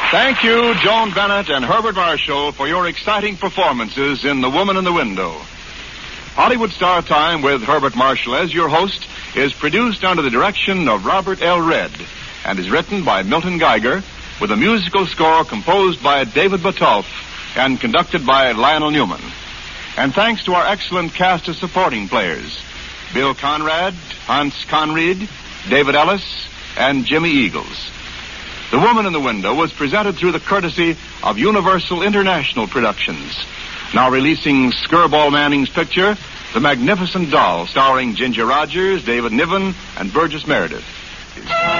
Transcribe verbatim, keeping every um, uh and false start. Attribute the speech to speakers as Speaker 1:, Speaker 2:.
Speaker 1: Thank you, Joan Bennett and Herbert Marshall, for your exciting performances in The Woman in the Window. Hollywood Star Time with Herbert Marshall as your host is produced under the direction of Robert L. Redd and is written by Milton Geiger with a musical score composed by David Batoff and conducted by Lionel Newman. And thanks to our excellent cast of supporting players, Bill Conrad, Hans Conried, David Ellis, and Jimmy Eagles. The Woman in the Window was presented through the courtesy of Universal International Productions, now releasing Skirball Manning's picture, The Magnificent Doll, starring Ginger Rogers, David Niven, and Burgess Meredith.